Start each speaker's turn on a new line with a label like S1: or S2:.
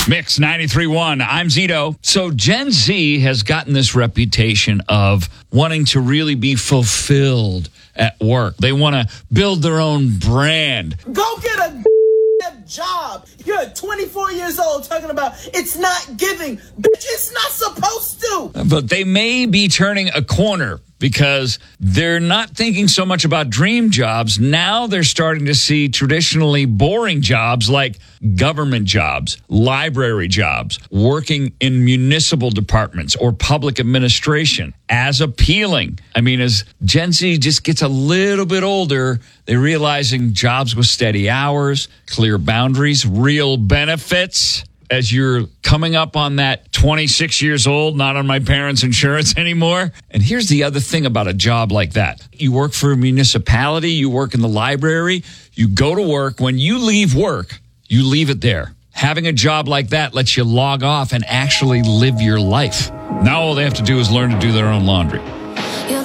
S1: Mix 93.1. I'm Zito. So Gen Z has gotten this reputation of wanting to really be fulfilled at work. They want to build their own brand.
S2: Go get a job. You're 24 years old talking about it's not giving. Bitch, it's not supposed to.
S1: But they may be turning a corner because they're not thinking so much about dream jobs. Now they're starting to see traditionally boring jobs like government jobs, library jobs, working in municipal departments or public administration as appealing. I mean, as Gen Z just gets a little bit older, they're realizing jobs with steady hours, clear boundaries, real benefits. As you're coming up on that 26 years old, not on my parents' insurance anymore. And here's the other thing about a job like that. You work for a municipality, you work in the library, you go to work. When you leave work, you leave it there. Having a job like that lets you log off and actually live your life. Now all they have to do is learn to do their own laundry.